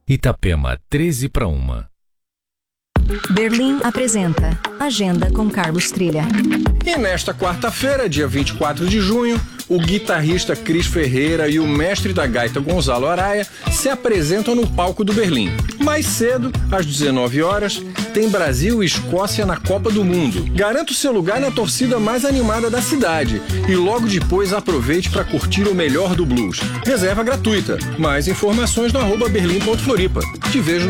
Itapema, 13:01. Berlim apresenta Agenda com Carlos Trilha. E nesta quarta-feira, dia 24 de junho, o guitarrista Cris Ferreira e o mestre da gaita Gonzalo Araya se apresentam no palco do Berlim. Mais cedo, às 19 horas, tem Brasil e Escócia na Copa do Mundo. Garanta o seu lugar na torcida mais animada da cidade e logo depois aproveite para curtir o melhor do blues. Reserva gratuita. Mais informações no @berlim.floripa. Te vejo